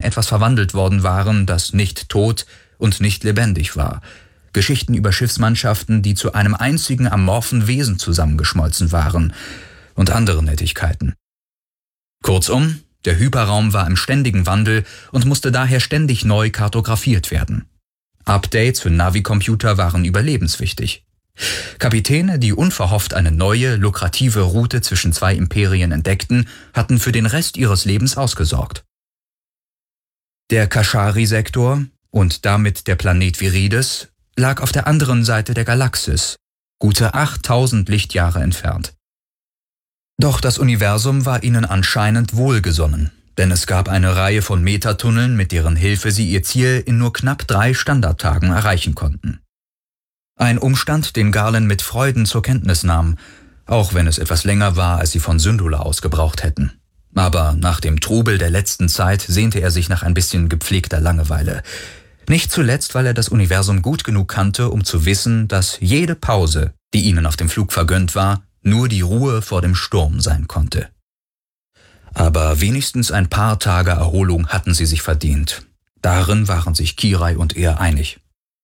etwas verwandelt worden waren, das nicht tot und nicht lebendig war. Geschichten über Schiffsmannschaften, die zu einem einzigen amorphen Wesen zusammengeschmolzen waren und andere Nettigkeiten. Kurzum, der Hyperraum war im ständigen Wandel und musste daher ständig neu kartografiert werden. Updates für Navi-Computer waren überlebenswichtig. Kapitäne, die unverhofft eine neue, lukrative Route zwischen zwei Imperien entdeckten, hatten für den Rest ihres Lebens ausgesorgt. Der Kashari-Sektor und damit der Planet Virides lag auf der anderen Seite der Galaxis, gute 8000 Lichtjahre entfernt. Doch das Universum war ihnen anscheinend wohlgesonnen, denn es gab eine Reihe von Metatunneln, mit deren Hilfe sie ihr Ziel in nur knapp 3 Standardtagen erreichen konnten. Ein Umstand, den Garland mit Freuden zur Kenntnis nahm, auch wenn es etwas länger war, als sie von Syndulla aus gebraucht hätten. Aber nach dem Trubel der letzten Zeit sehnte er sich nach ein bisschen gepflegter Langeweile. Nicht zuletzt, weil er das Universum gut genug kannte, um zu wissen, dass jede Pause, die ihnen auf dem Flug vergönnt war, nur die Ruhe vor dem Sturm sein konnte. Aber wenigstens ein paar Tage Erholung hatten sie sich verdient. Darin waren sich Kirai und er einig.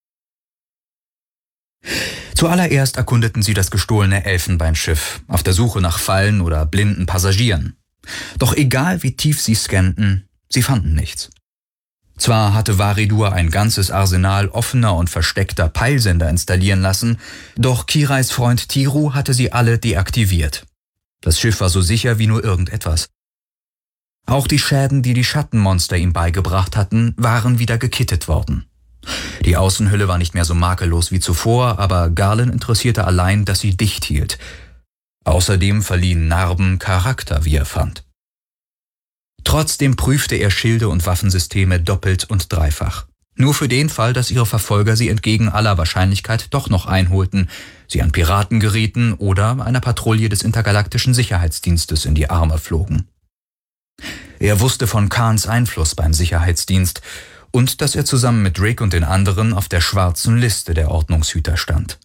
Zuallererst erkundeten sie das gestohlene Elfenbeinschiff, auf der Suche nach Fallen oder blinden Passagieren. Doch egal wie tief sie scannten, sie fanden nichts. Zwar hatte Varidur ein ganzes Arsenal offener und versteckter Peilsender installieren lassen, doch Kirais Freund Tiru hatte sie alle deaktiviert. Das Schiff war so sicher wie nur irgendetwas. Auch die Schäden, die die Schattenmonster ihm beigebracht hatten, waren wieder gekittet worden. Die Außenhülle war nicht mehr so makellos wie zuvor, aber Garland interessierte allein, dass sie dicht hielt. Außerdem verliehen Narben Charakter, wie er fand. Trotzdem prüfte er Schilde und Waffensysteme doppelt und dreifach. Nur für den Fall, dass ihre Verfolger sie entgegen aller Wahrscheinlichkeit doch noch einholten, sie an Piraten gerieten oder einer Patrouille des Intergalaktischen Sicherheitsdienstes in die Arme flogen. Er wusste von Khans Einfluss beim Sicherheitsdienst und dass er zusammen mit Rick und den anderen auf der schwarzen Liste der Ordnungshüter stand.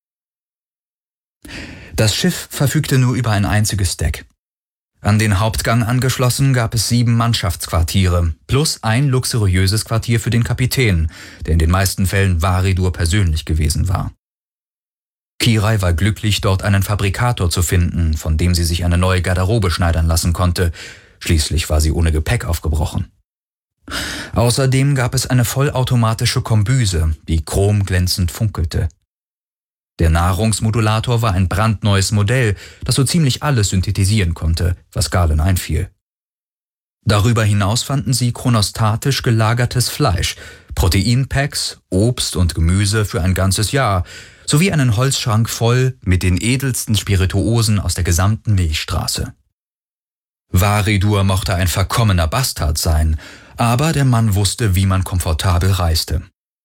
Das Schiff verfügte nur über ein einziges Deck. An den Hauptgang angeschlossen gab es 7 Mannschaftsquartiere, plus ein luxuriöses Quartier für den Kapitän, der in den meisten Fällen Varidur persönlich gewesen war. Kirai war glücklich, dort einen Fabrikator zu finden, von dem sie sich eine neue Garderobe schneidern lassen konnte. Schließlich war sie ohne Gepäck aufgebrochen. Außerdem gab es eine vollautomatische Kombüse, die chromglänzend funkelte. Der Nahrungsmodulator war ein brandneues Modell, das so ziemlich alles synthetisieren konnte, was Garland einfiel. Darüber hinaus fanden sie chronostatisch gelagertes Fleisch, Proteinpacks, Obst und Gemüse für ein ganzes Jahr, sowie einen Holzschrank voll mit den edelsten Spirituosen aus der gesamten Milchstraße. Varidur mochte ein verkommener Bastard sein, aber der Mann wusste, wie man komfortabel reiste.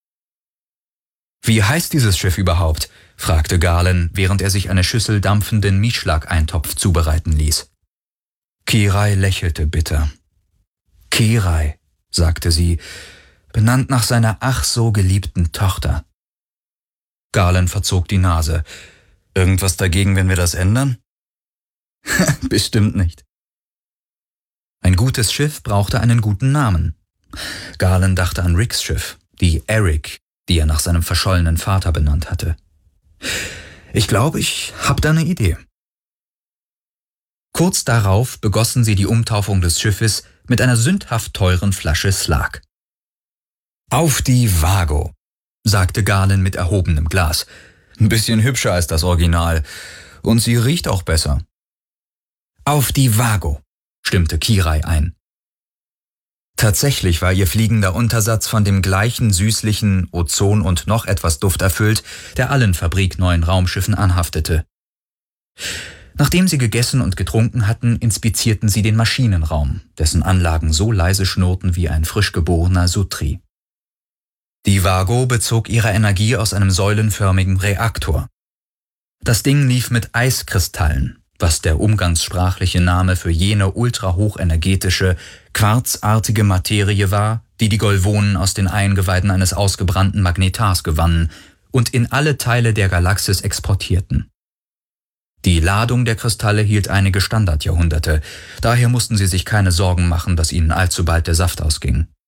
»Wie heißt dieses Schiff überhaupt?« fragte Garland, während er sich eine Schüssel dampfenden Mischlageintopf zubereiten ließ. Kirai lächelte bitter. »Kirai«, sagte sie, benannt nach seiner ach so geliebten Tochter. Garland verzog die Nase. »Irgendwas dagegen, wenn wir das ändern?« »Bestimmt nicht.« Ein gutes Schiff brauchte einen guten Namen. Garland dachte an Ricks Schiff, die Eric, die er nach seinem verschollenen Vater benannt hatte. »Ich glaube, ich habe da eine Idee.« Kurz darauf begossen sie die Umtaufung des Schiffes mit einer sündhaft teuren Flasche Slag. »Auf die Vago«, sagte Garland mit erhobenem Glas. »Ein bisschen hübscher als das Original. Und sie riecht auch besser.« »Auf die Vago«, stimmte Kirai ein. Tatsächlich war ihr fliegender Untersatz von dem gleichen süßlichen Ozon und noch etwas Duft erfüllt, der allen fabrikneuen Raumschiffen anhaftete. Nachdem sie gegessen und getrunken hatten, inspizierten sie den Maschinenraum, dessen Anlagen so leise schnurrten wie ein frisch geborener Sutri. Die Vago bezog ihre Energie aus einem säulenförmigen Reaktor. Das Ding lief mit Eiskristallen, was der umgangssprachliche Name für jene ultrahochenergetische, quarzartige Materie war, die Golvonen aus den Eingeweiden eines ausgebrannten Magnetars gewannen und in alle Teile der Galaxis exportierten. Die Ladung der Kristalle hielt einige Standardjahrhunderte, daher mussten sie sich keine Sorgen machen, dass ihnen allzu bald der Saft ausging.